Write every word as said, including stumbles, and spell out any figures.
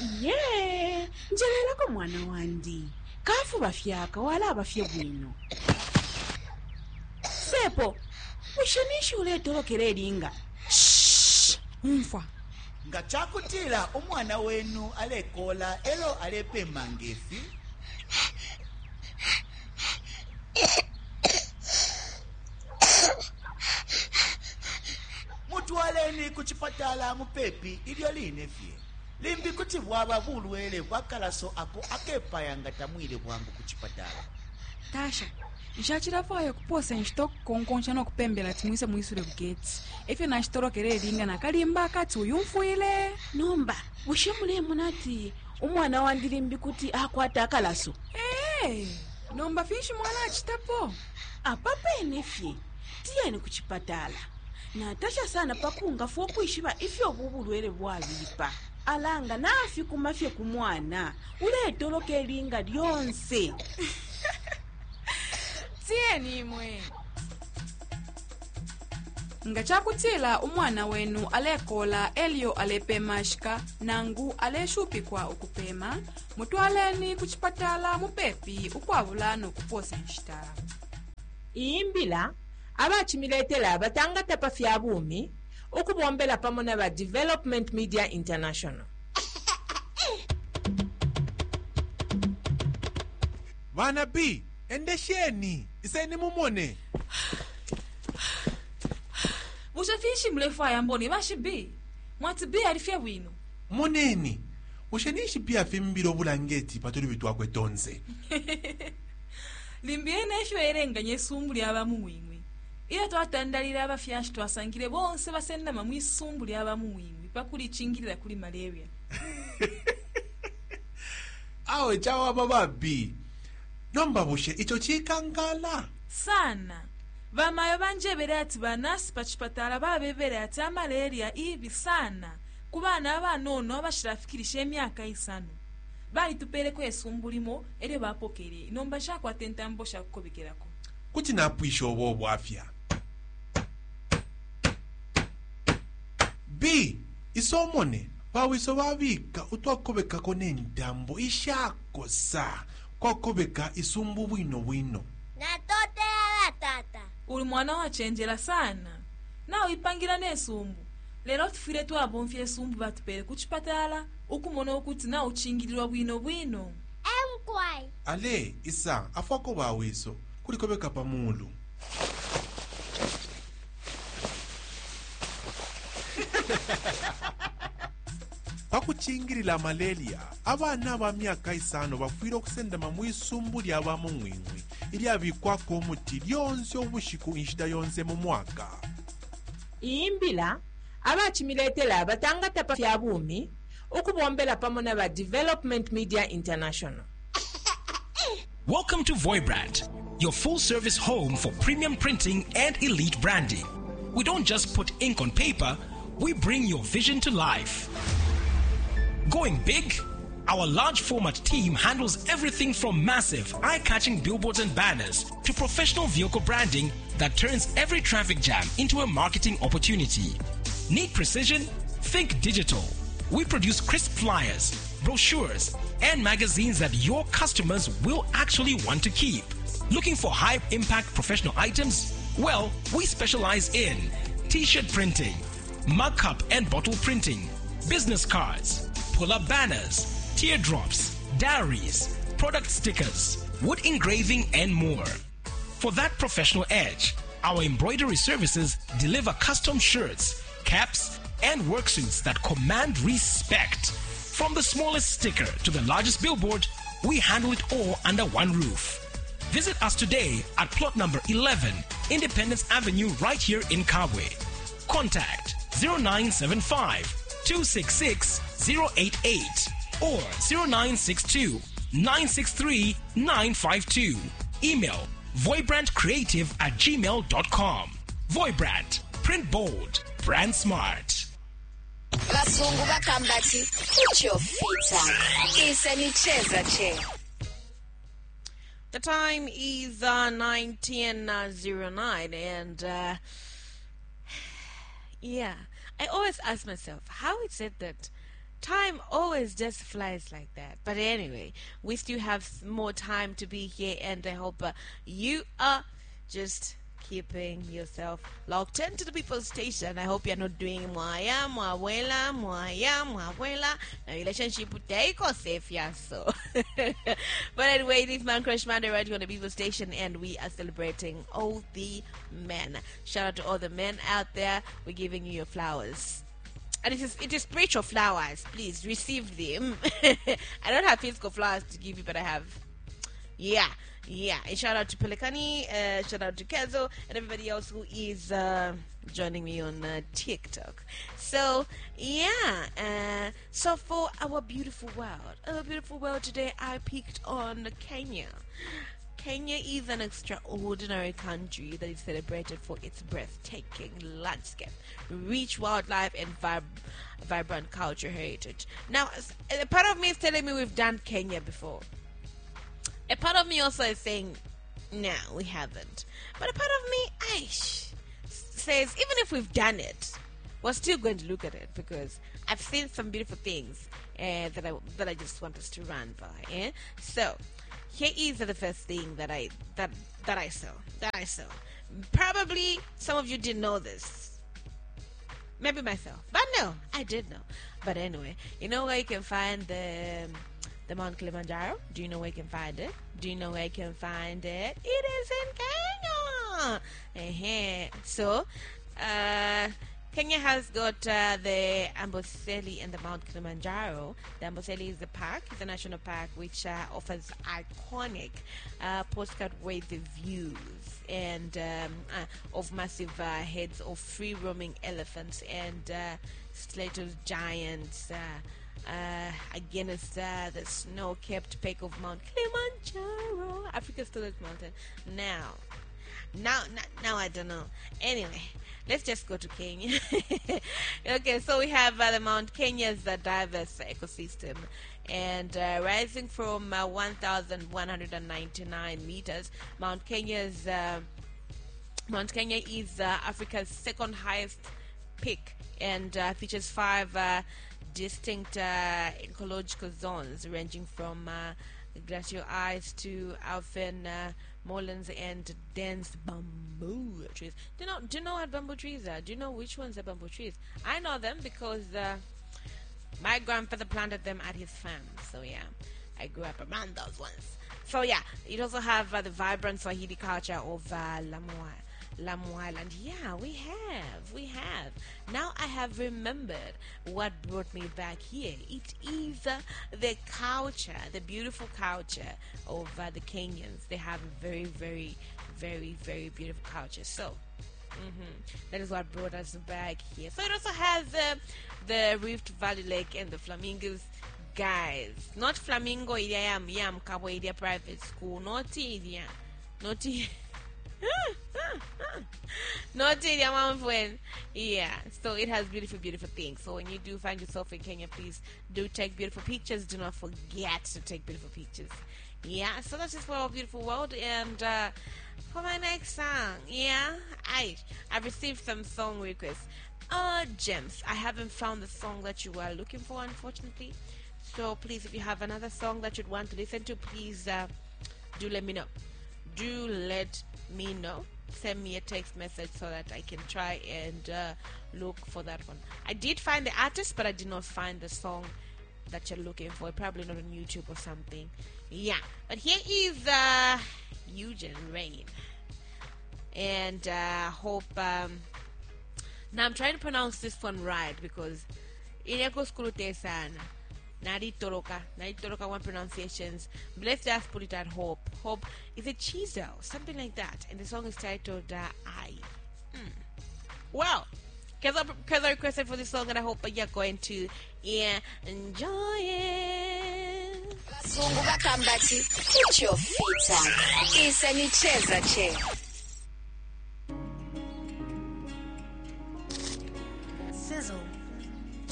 Ye, njelelako mwana wandi. Kafu bafyaka wala abafye bwino. Sepo, ushanishi uletolokera eringa. Shh, umfa. Nga chakutila umwana wenu alekola elo alepe mangefi. Mutwaleni kuchipatala mupepi ilyo linefye. Limbi kuti bwaba bulwele bwakalaso ako akepayanga tamwile bwangu kuchipatala. Tasha, nxachirafayo kuposa nxitoko konkonxa nokupembela timwise mwisule bugeti. Efe naxitorokera eringa nakalimba akati uyu mfuile. Nomba, ushemulemu nati umwana wandi limbi kuti akwata akalaso. Hey, nomba fishi mwana achitapo. Apapa enefye, tiyeni kuchipatala. Natasha sana pakunga fokuishiba ifyo bubulwele bwabipa. Alanga nafi kumafye kumwana uletoloka eringa lyonse. Tiyeni mwe. Nga chakutila umwana wenu alekola elio alepema shika nangu aleshupikwa ukupema mutwaleni kuchipatala mupepi ukwavula nokuposa nshita. Iimbila abachimiletela abatangata pafya bumi ukubombela pamona ba Development Media International. Vana B, endesheni, iseni mumone. Ushafishi mlefa ya mboni vashi B. Mwati B alifya wino. Moneni, ushanishi pia fimbiro bulangeti patuli bitu wakwe tonze. Limbiene esho erenga nyesumbu lyaba muwimwi. Ila twatandalira abafyashi twasangire bonse basenda mamwisumbu lyaba muwimwi pakuli chingirira kuli malaria. Awe chawa baba B. Nomba bushe icho chikangala. Sana. Vamayo banjebere ati banasi pachipatala babebere ati malaria ibi sana. Kubana abanono abashirafikirisha emyaka isano. Bali tupeleko esumbulimo ere bapokere. Nomba shakwa tentambo shakukobekerako. Kuti napwisho obo bwafya. B, isomone bawiso babika utwakobeka kone ndambo ishako sa kwakobeka isumbu bwino bwino. Natote ala tata. Uli mwana wachenjera sana. Na uipangira nesumbu. Lero tufire tu abonfye esumbu batupere kuchipatala ukumona ukuthi na uchingirirwa bwino bwino. Emkwai. Ale isa afako bawiso kulikobeka pamulu. Pakuchingirila malaria abana ba myaka isano bafwire okusenda mamwisumbu lyaba mumwimwi ili abikwako omuti lyonse obushiku inshita yonse mu mwaka. Iimbila abachimiletela abatangata pafya bumi ukubombela pamona ba Development Media International. Welcome to Voibrand, your full-service home for premium printing and elite branding. We don't just put ink on paper, we bring your vision to life. Going big? Our large format team handles everything from massive, eye-catching billboards and banners to professional vehicle branding that turns every traffic jam into a marketing opportunity. Need precision? Think digital. We produce crisp flyers, brochures, and magazines that your customers will actually want to keep. Looking for high-impact professional items? Well, we specialize in t-shirt printing, mug cup and bottle printing, business cards, pull-up banners, teardrops, diaries, product stickers, wood engraving, and more. For that professional edge, our embroidery services deliver custom shirts, caps, and worksuits that command respect. From the smallest sticker to the largest billboard, we handle it all under one roof. Visit us today at plot number eleven, Independence Avenue, right here in Kabwe. Contact zero nine seven five, two six six, zero eight eight or zero nine six two, nine six three, nine five two. Email voibrandcreative at gmail dot com. Voibrand. Print bold. Brand smart. Basungu bakambati, put your feet up. Isenicheza che. The time is uh, nineteen oh nine and uh, yeah, I always ask myself, how is it that time always just flies like that. But anyway, we still have s- more time to be here, and I hope uh, you are just keeping yourself locked into the people's station. I hope you're not doing mwaya, mwawela, mwaya, mwawela. Now relationship take or safe, yeah, so. But anyway, it is Man Crush Monday right here on the people's station, and we are celebrating all the men. Shout out to all the men out there. We're giving you your flowers. And it is, it is spiritual flowers. Please receive them. I don't have physical flowers to give you, but I have. Yeah, yeah. And shout out to Pelikani, uh, shout out to Kezo, and everybody else who is uh, joining me on uh, TikTok. So, yeah. Uh, so, for our beautiful world, our beautiful world today, I picked on Kenya. Kenya is an extraordinary country that is celebrated for its breathtaking landscape, rich wildlife, and vib- vibrant culture heritage. Now, s- a part of me is telling me we've done Kenya before. A part of me also is saying, no, we haven't. But a part of me, aish, says, even if we've done it, we're still going to look at it because I've seen some beautiful things uh, that I that I just want us to run by. Eh? So, here is the first thing that I that that I saw. That I saw. Probably some of you didn't know this. Maybe myself, but no, I did know. But anyway, you know where you can find the the Mount Kilimanjaro? Do you know where you can find it? Do you know where you can find it? It is in Kenya. Uh-huh. So, uh, Kenya has got uh, the Amboseli and the Mount Kilimanjaro. The Amboseli is a park, it's a national park which uh, offers iconic uh, postcard-worthy views and um, uh, of massive uh, heads of free-roaming elephants and uh, stiletto giants. Uh, uh, against uh, the snow-capped peak of Mount Kilimanjaro, Africa's tallest mountain. Now, now, now, now I don't know. Anyway, let's just go to Kenya. Okay, so we have uh, the Mount Kenya's uh, diverse ecosystem, and uh, rising from uh, one thousand one hundred ninety-nine meters, Mount Kenya's uh, Mount Kenya is uh, Africa's second highest peak, and uh, features five uh, distinct uh, ecological zones ranging from uh, glacial ice to alpine uh, moorlands and dense bamboo trees. Do you know? Do you know what bamboo trees are? Do you know which ones are bamboo trees? I know them because uh, my grandfather planted them at his farm. So yeah, I grew up around those ones. So yeah, it also have uh, the vibrant Swahili culture of uh, Lamu. Lamu Island. Yeah, we have. We have. Now I have remembered what brought me back here. It is uh, the culture, the beautiful culture of uh, the Kenyans. They have a very, very, very, very beautiful culture. So, mm-hmm, that is what brought us back here. So it also has uh, the Rift Valley Lake and the flamingos. Guys, not flamingo idia yam yam kawa idia private school. Not idia. Not idia. Not in your friend. Yeah, so it has beautiful, beautiful things. So when you do find yourself in Kenya, please do take beautiful pictures. Do not forget to take beautiful pictures. Yeah, so that's just for our beautiful world. And uh, for my next song, yeah, I I've received some song requests. Uh, gems. I haven't found the song that you are looking for, unfortunately. So please, if you have another song that you'd want to listen to, please uh, do let me know. Do let me know. Send me a text message so that I can try and uh, look for that one. I did find the artist, but I did not find the song that you're looking for. Probably not on YouTube or something. Yeah, but here is uh, Eugene Rain, and uh, hope. Um, now I'm trying to pronounce this one right because ineko skulute sana. Nadi Toroka, Nadi Toroka one pronunciations. But let's just put it at Hope. Hope is a Chisel, something like that. And the song is titled uh, I. Mm. Well, because I requested for this song, and I hope you're going to yeah, enjoy it. Sungu bakambati, put your feet up. Isanicheza che.